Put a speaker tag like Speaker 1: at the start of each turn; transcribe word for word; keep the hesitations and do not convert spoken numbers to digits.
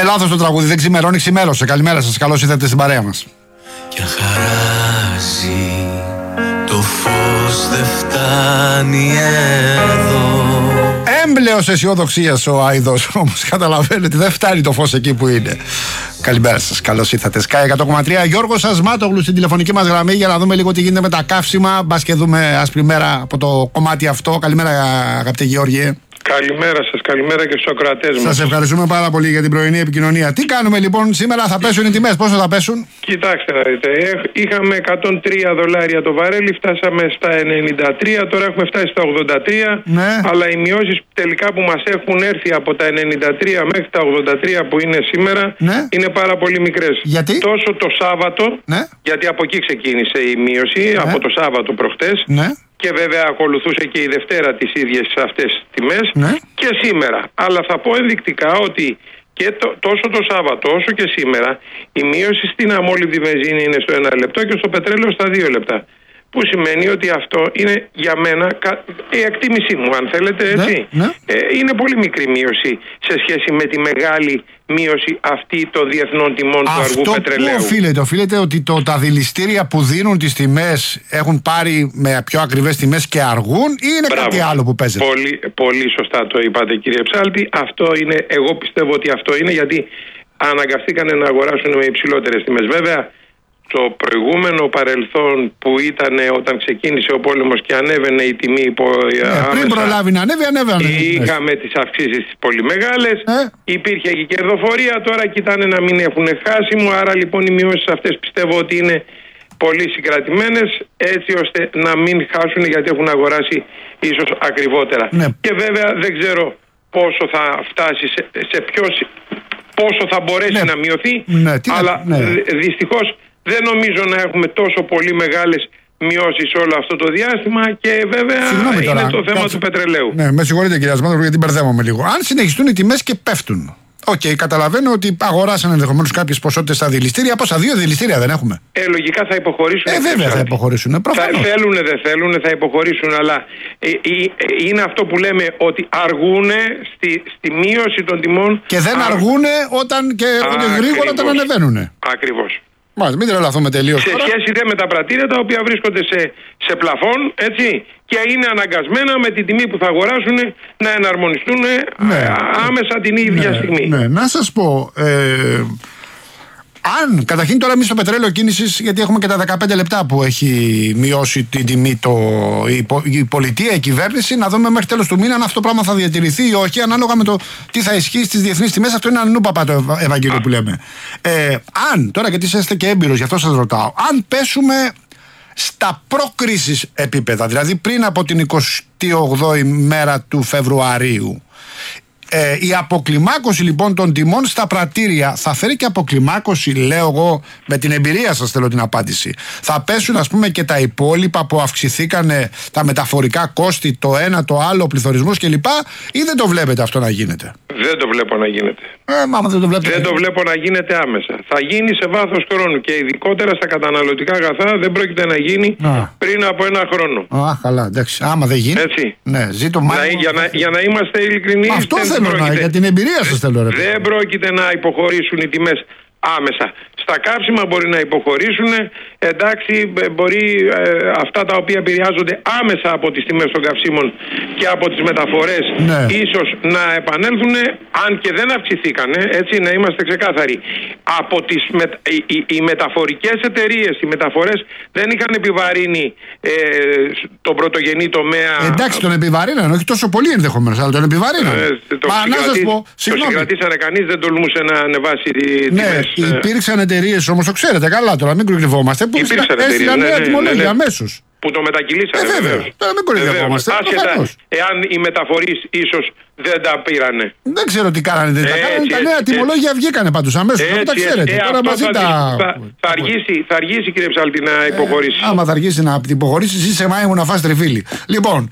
Speaker 1: λάθος το τραγούδι, δεν ξημερώνει, ξημέρωσε. Καλημέρα σας, καλώς ήρθατε στην παρέα μας.
Speaker 2: Και χαράζει το φως δεν φτάνει εδώ.
Speaker 1: Έμπλεος αισιοδοξίας ο Άιδος, όμως καταλαβαίνετε δεν φτάνει το φως εκεί που είναι. Καλημέρα σας, καλώς ήρθατε. Sky εκατό κόμμα τρία, Γιώργος Ασμάτογλου στην τηλεφωνική μας γραμμή για να δούμε λίγο τι γίνεται με τα καύσιμα. Μπας και δούμε άσπρη μέρα από το κομμάτι αυτό. Καλημέρα, αγαπητέ Γεώργιε.
Speaker 3: Καλημέρα σας, καλημέρα και στους ακροατές μας.
Speaker 1: Σας ευχαριστούμε πάρα πολύ για την πρωινή επικοινωνία. Τι κάνουμε λοιπόν σήμερα, θα πέσουν οι τιμές, πόσο θα πέσουν?
Speaker 3: Κοιτάξτε να δείτε, είχαμε εκατόν τρία δολάρια το βαρέλι, φτάσαμε στα ενενήντα τρία, τώρα έχουμε φτάσει στα ογδόντα τρία,
Speaker 1: ναι.
Speaker 3: Αλλά οι μειώσεις τελικά που μας έχουν έρθει από τα ενενήντα τρία μέχρι τα ογδόντα τρία που είναι σήμερα,
Speaker 1: ναι.
Speaker 3: είναι πάρα πολύ μικρές.
Speaker 1: Γιατί?
Speaker 3: Τόσο το Σάββατο,
Speaker 1: ναι.
Speaker 3: γιατί από εκεί ξεκίνησε η μείωση, ναι. από το Σάββατο προχτές.
Speaker 1: Ναι.
Speaker 3: Και βέβαια ακολουθούσε και η Δευτέρα τις ίδιες αυτές τις τιμές,
Speaker 1: ναι.
Speaker 3: και σήμερα. Αλλά θα πω ενδεικτικά ότι και το, τόσο το Σάββατο όσο και σήμερα η μείωση στην αμόλυβδη βενζίνη είναι στο ένα λεπτό και στο πετρέλαιο στα δύο λεπτά. Που σημαίνει ότι αυτό είναι για μένα η εκτίμησή μου, αν θέλετε, έτσι.
Speaker 1: Ναι, ναι.
Speaker 3: Ε, είναι πολύ μικρή μείωση σε σχέση με τη μεγάλη μείωση αυτή των διεθνών τιμών
Speaker 1: αυτό
Speaker 3: του αργού πετρελαίου.
Speaker 1: Αυτό που οφείλεται, οφείλεται ότι το, τα δηληστήρια που δίνουν τις τιμές έχουν πάρει με πιο ακριβές τιμές και αργούν, ή είναι Μπράβο. κάτι άλλο που παίζεται?
Speaker 3: Πολύ, πολύ σωστά το είπατε, κύριε Ψάλτη. Αυτό είναι, εγώ πιστεύω ότι αυτό είναι, γιατί αναγκαστήκανε να αγοράσουν με υψηλότερες τιμές. Βέβαια, το προηγούμενο παρελθόν που ήταν όταν ξεκίνησε ο πόλεμος και ανέβαινε η τιμή υπό,
Speaker 1: ναι,
Speaker 3: άμεσα,
Speaker 1: πριν προλάβει να ανέβει, ανέβαινε.
Speaker 3: είχαμε τις αυξήσεις τις πολύ μεγάλες,
Speaker 1: ε?
Speaker 3: υπήρχε και κερδοφορία, τώρα κοιτάνε να μην έχουν χάσιμο, άρα λοιπόν οι μειώσεις αυτές πιστεύω ότι είναι πολύ συγκρατημένες, έτσι ώστε να μην χάσουν, γιατί έχουν αγοράσει ίσως ακριβότερα.
Speaker 1: Ναι.
Speaker 3: Και βέβαια δεν ξέρω πόσο θα φτάσει, σε, σε ποιος, πόσο θα μπορέσει ναι. να μειωθεί,
Speaker 1: ναι,
Speaker 3: αλλά
Speaker 1: ναι.
Speaker 3: δυστυχώς δεν νομίζω να έχουμε τόσο πολύ μεγάλες μειώσεις όλο αυτό το διάστημα, και βέβαια
Speaker 1: Συγγνώμη
Speaker 3: είναι
Speaker 1: τώρα,
Speaker 3: το θέμα
Speaker 1: κάτσε.
Speaker 3: του πετρελαίου.
Speaker 1: Ναι, με συγχωρείτε κύριε Ασμάτογλου γιατί μπερδεύομαι λίγο. Αν συνεχιστούν οι τιμές και πέφτουν, οκ, okay, καταλαβαίνω ότι αγοράσαν ενδεχομένως κάποιες ποσότητες στα δηληστήρια. Πόσα, δύο δηληστήρια δεν έχουμε?
Speaker 3: Ε, λογικά θα υποχωρήσουν.
Speaker 1: Ε, βέβαια θα υποχωρήσουν.
Speaker 3: Θα θέλουνε, δεν θέλουνε, θα υποχωρήσουν, αλλά ε, ε, ε, είναι αυτό που λέμε, ότι αργούνε στη, στη μείωση των τιμών.
Speaker 1: Και δεν
Speaker 3: αρ...
Speaker 1: αργούνε όταν και α, γρήγορα όταν ανεβαίνουνε.
Speaker 3: Ακριβώς.
Speaker 1: Μάλιστα, μην τρελαθούμε τελείως.
Speaker 3: Σε σχέση δε με τα πρατήρια τα οποία βρίσκονται σε, σε πλαφόν, έτσι, και είναι αναγκασμένα με την τιμή που θα αγοράσουν να εναρμονιστούν ναι. άμεσα την ίδια
Speaker 1: ναι,
Speaker 3: στιγμή.
Speaker 1: Ναι, να σας πω, ε, αν καταρχήν τώρα εμείς στο πετρέλαιο κίνησης, γιατί έχουμε και τα δεκαπέντε λεπτά που έχει μειώσει την τιμή το, η, η πολιτεία, η κυβέρνηση, να δούμε μέχρι τέλος του μήνα αν αυτό το πράγμα θα διατηρηθεί ή όχι, ανάλογα με το τι θα ισχύει στις διεθνείς τιμές. Αυτό είναι ανού παπά το Ευαγγέλιο που λέμε. Ε, αν, τώρα γιατί είστε και έμπειρος, γι' αυτό σας ρωτάω, αν πέσουμε στα προκρίσης επίπεδα, δηλαδή πριν από την εικοστή όγδοη μέρα του Φεβρουαρίου, Ε, η αποκλιμάκωση λοιπόν των τιμών στα πρατήρια θα φέρει και αποκλιμάκωση, λέω εγώ, με την εμπειρία σας θέλω την απάντηση. Θα πέσουν ας πούμε και τα υπόλοιπα που αυξηθήκανε, τα μεταφορικά κόστη, το ένα, το άλλο, ο πληθωρισμός κλπ, ή δεν το βλέπετε αυτό να γίνεται?
Speaker 3: Δεν το βλέπω να γίνεται.
Speaker 1: Ε, μάμα, δεν το βλέπετε.
Speaker 3: Δεν το βλέπω να γίνεται άμεσα. Θα γίνει σε βάθος χρόνου, και ειδικότερα στα καταναλωτικά αγαθά δεν πρόκειται να γίνει Α. πριν από ένα χρόνο.
Speaker 1: Α, καλά, εντάξει. Άμα δεν γίνει.
Speaker 3: Έτσι.
Speaker 1: Ναι, ζήτω μάλλον.
Speaker 3: Να, για, να, για να είμαστε ειλικρινείς.
Speaker 1: Αυτό θέλω να, για την εμπειρία σας θέλω. Ρε.
Speaker 3: Δεν πρόκειται να υποχωρήσουν οι τιμές άμεσα. Στα κάψιμα μπορεί να υποχωρήσουν, εντάξει, μπορεί ε, αυτά τα οποία επηρεάζονται άμεσα από τις τιμές των καυσίμων και από τις μεταφορές, ναι. ίσως να επανέλθουν, αν και δεν αυξηθήκανε, έτσι, να είμαστε ξεκάθαροι. Από τις με, οι, οι, οι μεταφορικές εταιρείες, οι μεταφορές δεν είχαν επιβαρύνει ε, τον πρωτογενή τομέα.
Speaker 1: Εντάξει, τον επιβαρύνανε, όχι τόσο πολύ ενδεχομένως, αλλά τον επιβαρύνανε.
Speaker 3: Ε, το Μα, να σας πω, το συγκρατήσανε, κανείς δεν τολμούσε να ανεβάσει τις
Speaker 1: ναι,
Speaker 3: τιμές.
Speaker 1: Υπήρξαν εταιρείες όμως, το ξέρετε καλά τώρα, μην κρυβόμαστε, που έστειλαν νέα τιμολόγια αμέσως.
Speaker 3: Που το μετακυλήσανε,
Speaker 1: ε, βεβαίως. Τώρα μην κορυδευόμαστε.
Speaker 3: Άσχετα εάν οι μεταφορείς ίσως δεν τα πήρανε.
Speaker 1: Δεν ξέρω τι κάνανε, δεν τα κάνανε. Τα νέα τιμολόγια βγήκανε πάντως αμέσως. Δεν τα ξέρετε.
Speaker 3: Ε,
Speaker 1: Τώρα μαζί
Speaker 3: θα,
Speaker 1: τα...
Speaker 3: θα, θα, αργήσει, θα αργήσει, κύριε Ψάλτη, να υποχωρήσει.
Speaker 1: Ε, άμα θα αργήσει να υποχωρήσει, εσύ σε Μάη μου να φας τριφύλι. Λοιπόν,